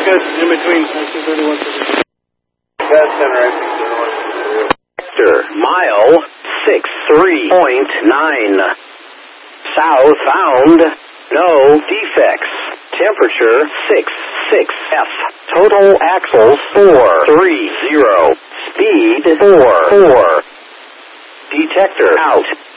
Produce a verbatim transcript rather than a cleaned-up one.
good. In between. Gas center, Vector, mile six three point nine. South bound, no defects. Temperature six six F. Total axles four three zero. Speed four four. Detector out.